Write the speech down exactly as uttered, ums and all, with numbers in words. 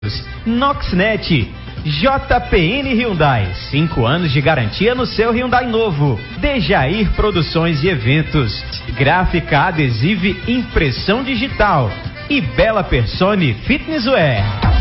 Noxnet, J P N Hyundai, cinco anos de garantia no seu Hyundai novo. Dejair Produções e Eventos, gráfica adesiva e impressão digital e Bela Persone Fitnesswear.